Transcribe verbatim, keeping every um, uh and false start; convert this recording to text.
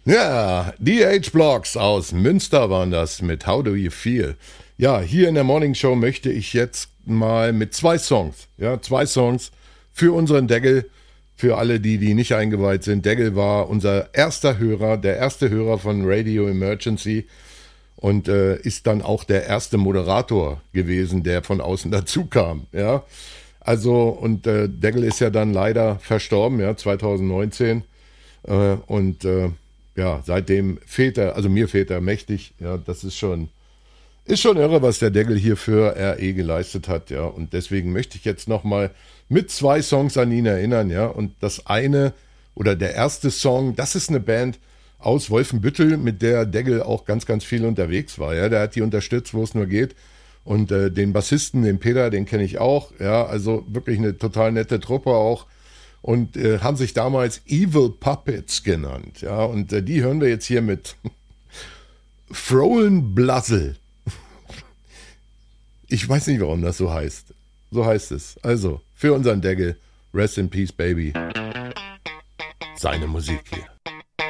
Ja, die H-Blocks aus Münster waren das mit How Do You Feel? Ja, hier in der Morning Show möchte ich jetzt mal mit zwei Songs, ja, zwei Songs für unseren Degel, für alle die, die nicht eingeweiht sind. Degel war unser erster Hörer, der erste Hörer von Radio Emergency und äh, ist dann auch der erste Moderator gewesen, der von außen dazu kam, ja. Also, und äh, Degel ist ja dann leider verstorben, ja, zwanzig neunzehn äh, und äh, ja, seitdem fehlt er, also mir fehlt er mächtig, ja, das ist schon, ist schon irre, was der Degel hier für R E geleistet hat, ja, und deswegen möchte ich jetzt nochmal mit zwei Songs an ihn erinnern, ja, und das eine, oder der erste Song, das ist eine Band aus Wolfenbüttel, mit der Degel auch ganz, ganz viel unterwegs war, ja, der hat die unterstützt, wo es nur geht, und äh, den Bassisten, den Peter, den kenne ich auch, ja, also wirklich eine total nette Truppe auch, und äh, haben sich damals Evil Puppets genannt. Ja, und äh, die hören wir jetzt hier mit Frohen Blassel. Ich weiß nicht, warum das so heißt. So heißt es. Also, für unseren Degel, Rest in Peace, Baby. Seine Musik hier.